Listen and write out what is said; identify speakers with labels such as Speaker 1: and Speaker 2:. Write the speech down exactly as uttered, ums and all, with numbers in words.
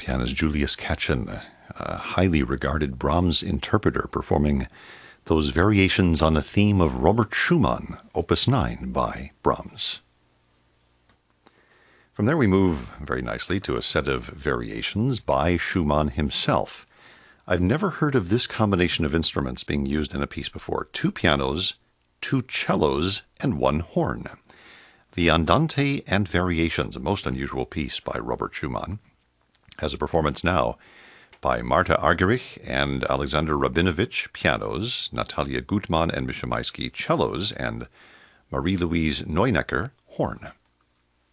Speaker 1: Pianist Julius Katchen, a highly regarded Brahms interpreter, performing those variations on a theme of Robert Schumann, Opus nine by Brahms. From there we move very nicely to a set of variations by Schumann himself. I've never heard of this combination of instruments being used in a piece before. Two pianos, two cellos, and one horn. The Andante and Variations, a most unusual piece by Robert Schumann, has a performance now by Marta Argerich and Alexander Rabinovich, pianos, Natalia Gutmann and Mischa Maisky, cellos, and Marie-Louise Neunecker, horn.